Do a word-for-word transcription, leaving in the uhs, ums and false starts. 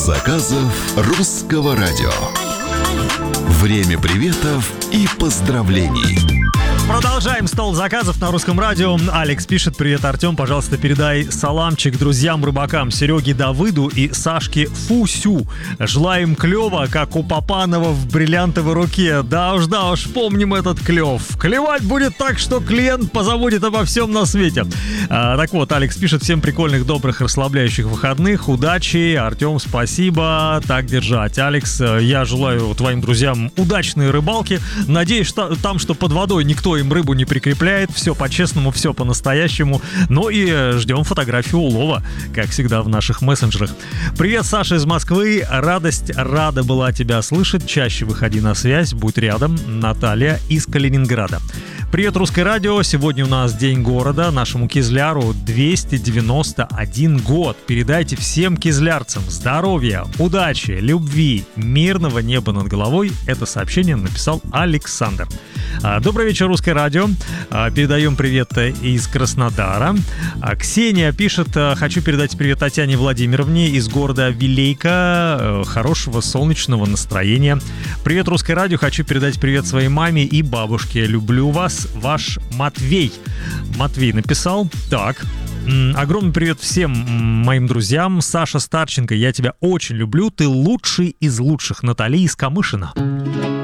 заказов Русского радио. Время приветов и поздравлений. Продолжаем стол заказов на Русском радио. Алекс пишет: привет, Артем, пожалуйста, передай саламчик друзьям-рыбакам Сереге Давыду и Сашке Фусю. Желаем клёва, как у Папанова в бриллиантовой руке. Да уж, да уж, помним этот клёв. Клевать будет так, что клиент позабудет обо всем на свете. А, так вот, Алекс пишет: всем прикольных, добрых, расслабляющих выходных. Удачи, Артем, спасибо. Так держать. Алекс, я желаю твоим друзьям удачной рыбалки. Надеюсь, что там, что под водой никто им рыбу не прикрепляет. Все по-честному, все по-настоящему. Ну и ждем фотографию улова, как всегда в наших мессенджерах. Привет, Саша из Москвы. Радость, рада была тебя слышать. Чаще выходи на связь, будь рядом. Наталья из Калининграда. Привет, Русское радио. Сегодня у нас День города. Нашему кизляру двести девяносто один год. Передайте всем кизлярцам здоровья, удачи, любви, мирного неба над головой. Это сообщение написал Александр. Добрый вечер, Русское радио. Передаем привет из Краснодара. Ксения пишет: хочу передать привет Татьяне Владимировне из города Вилейка. Хорошего солнечного настроения. Привет, Русское радио. Хочу передать привет своей маме и бабушке. Люблю вас, ваш Матвей. Матвей написал. Так. Огромный привет всем моим друзьям. Саша Старченко, я тебя очень люблю. Ты лучший из лучших. Натали из Камышина.